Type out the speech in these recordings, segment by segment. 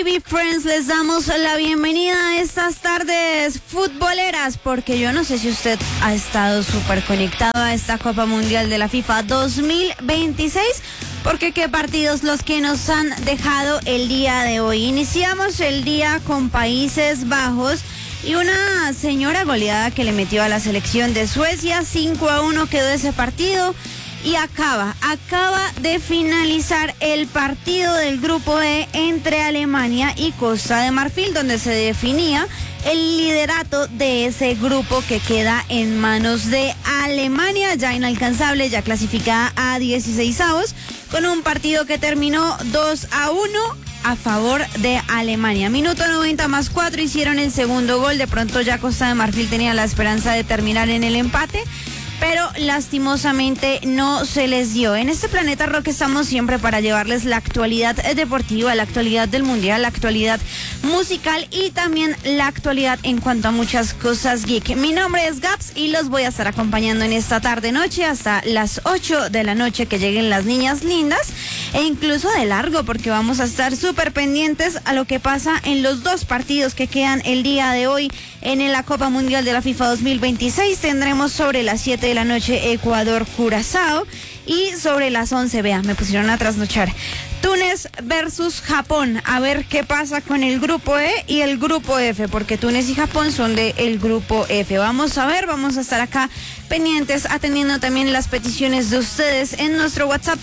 Friends, les damos la bienvenida a estas tardes futboleras, porque yo no sé si usted ha estado súper conectado a esta Copa Mundial de la FIFA 2026, porque qué partidos los que nos han dejado el día de hoy. Iniciamos el día con Países Bajos y una señora goleada que le metió a la selección de Suecia. 5-1 quedó ese partido. Y acaba de finalizar el partido del grupo E entre Alemania y Costa de Marfil, donde se definía el liderato de ese grupo que queda en manos de Alemania, ya inalcanzable, ya clasificada a 16avos, con un partido que terminó 2-1 a favor de Alemania. Minuto 90+4 hicieron el segundo gol. De pronto ya Costa de Marfil tenía la esperanza de terminar en el empate, pero lastimosamente no se les dio. En este Planeta Rock estamos siempre para llevarles la actualidad deportiva, la actualidad del mundial, la actualidad musical y también la actualidad en cuanto a muchas cosas geek. Mi nombre es Gaps y los voy a estar acompañando en esta tarde-noche hasta las 8 de la noche que lleguen las niñas lindas, e incluso de largo, porque vamos a estar súper pendientes a lo que pasa en los dos partidos que quedan el día de hoy en la Copa Mundial de la FIFA 2026. Tendremos sobre las 7 de la noche Ecuador-Curazao y sobre las 11, vean, me pusieron a trasnochar, Túnez versus Japón. A ver qué pasa con el grupo E y el grupo F, porque Túnez y Japón son del grupo F. Vamos a ver, vamos a estar acá pendientes, atendiendo también las peticiones de ustedes en nuestro WhatsApp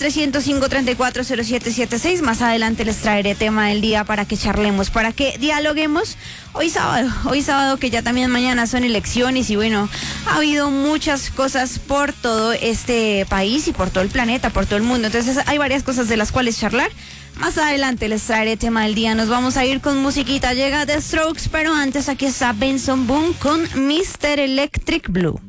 305-340776. Más adelante les traeré tema del día para que charlemos, para que dialoguemos. Hoy sábado que ya también mañana son elecciones y bueno, ha habido muchas cosas por todo este país y por todo el planeta, por todo el mundo. Entonces hay varias cosas de las cuales charlar. Más adelante les traeré tema del día. Nos vamos a ir con musiquita. Llega The Strokes, pero antes aquí está Benson Boone con Mr. Electric Blue.